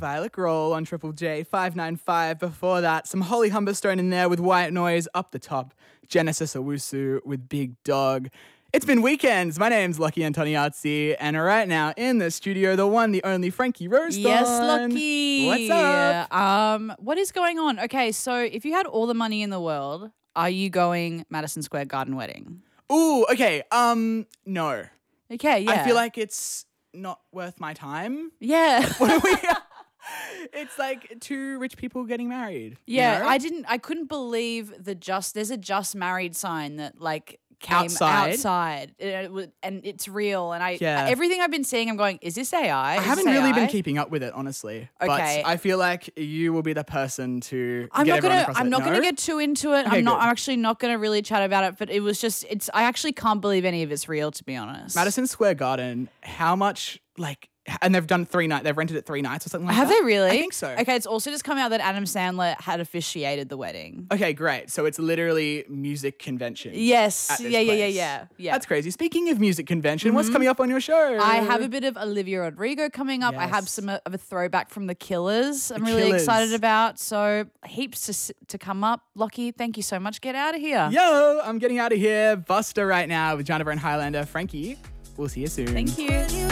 Violet Grohl on Triple J 595. Before that, some Holly Humberstone in there with White Noise. Up the top, Genesis Owusu with Big Dog. It's been weekends. My name's Lucky Antoniazzi, and right now in the studio, the one, the only Frankie Roston. Yes, Lucky. What's up? What is going on? Okay, so if you had all the money in the world, are you going Madison Square Garden wedding? Ooh, okay. No. Okay, yeah. I feel like it's not worth my time. Yeah. It's like two rich people getting married. Yeah, you know? I couldn't believe there's a just married sign that like came outside. And it's real. And Yeah. everything I've been seeing, I'm going, is this AI? I haven't really been keeping up with it, honestly. Okay. But I feel like you will be the person to I'm get not everyone gonna. across I'm it. not No? gonna get too into it. Okay, I'm good. actually not gonna really chat about it. But it was just. I actually can't believe any of it's real, to be honest. Madison Square Garden, how much, like, and they've done 3 nights, they've rented it 3 nights or something like Have that? they really? I think so. Okay, it's also just come out that Adam Sandler had officiated the wedding. Okay, great. So it's literally music convention. Yes. at this Yeah. place. That's crazy. Speaking of music convention, what's coming up on your show? I have a bit of Olivia Rodrigo coming up. I have Yes. some of a throwback from The Killers. I'm really Killers. excited about. So heaps to come up. Lockie, thank you so much. Get out of here. Yo, I'm getting out of here. Buster right now with Jonathan and Highlander. Frankie, we'll see you soon. Thank you.